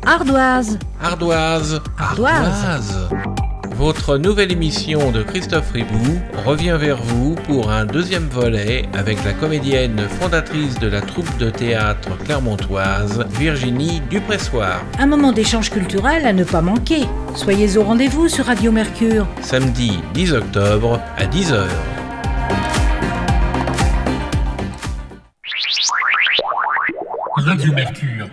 Ardoise. Ardoise. Ardoise. Votre nouvelle émission de Christophe Ribou revient vers vous pour un deuxième volet avec la comédienne fondatrice de la troupe de théâtre clermontoise, Virginie Dupressoir. Un moment d'échange culturel à ne pas manquer. Soyez au rendez-vous sur Radio Mercure. Samedi 10 octobre à 10h. Radio Mercure.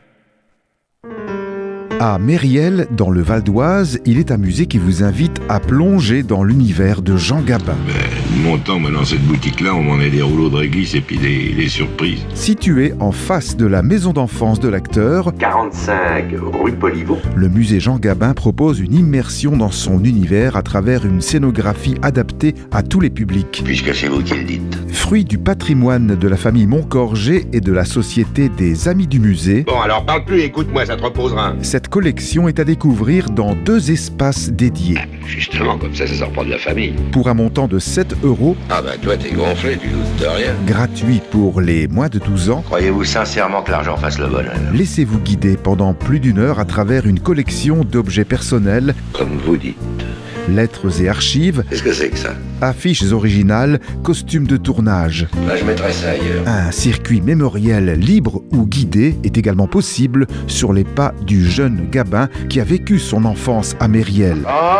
À Mériel, dans le Val d'Oise, il est un musée qui vous invite à plonger dans l'univers de Jean Gabin. Mon temps, moi, dans cette boutique-là, on m'en met des rouleaux de réglisse et puis des surprises. Situé en face de la maison d'enfance de l'acteur, 45 rue Poliveau, le musée Jean Gabin propose une immersion dans son univers à travers une scénographie adaptée à tous les publics. puisque c'est vous qui le dites. Fruit du patrimoine de la famille Moncorgé et de la société des Amis du Musée, Bon, alors parle plus, écoute-moi, ça te reposera. cette collection est à découvrir dans 2 espaces dédiés. Justement, comme ça sort pas de la famille. Pour un montant de 7 €, Ah bah toi, t'es gonflé, tu doutes de rien. gratuit pour les moins de 12 ans, Croyez-vous sincèrement que l'argent fasse le bonheur? laissez-vous guider pendant plus d'1 heure à travers une collection d'objets personnels, Comme vous dites. lettres et archives, Qu'est-ce que c'est que ça? affiches originales, costumes de tournage. Là, je mettrais ça ailleurs. Un circuit mémoriel libre ou guidé est également possible sur les pas du jeune Gabin qui a vécu son enfance à Mériel.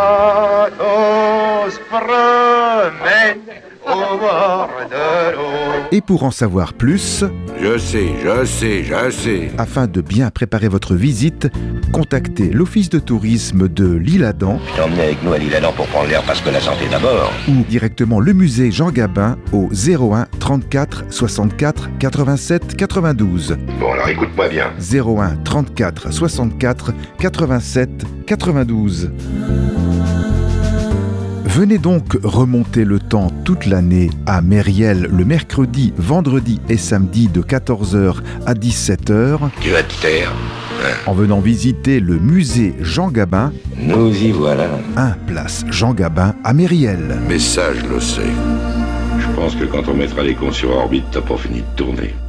Et pour en savoir plus, Je sais. afin de bien préparer votre visite, contactez l'Office de tourisme de l'Isle-Adam Je t'ai emmené avec nous à l'Isle-Adam pour prendre l'air parce que la santé d'abord. ou directement le musée Jean Gabin au 01 34 64 87 92. Bon, alors écoute-moi bien. 01 34 64 87 92. Venez donc remonter le temps toute l'année à Mériel le mercredi, vendredi et samedi de 14h à 17h Tu vas te taire. en venant visiter le musée Jean Gabin, Nous y voilà. 1 place Jean Gabin à Mériel. Mais ça, je le sais. Je pense que quand on mettra les cons sur orbite, t'as pas fini de tourner.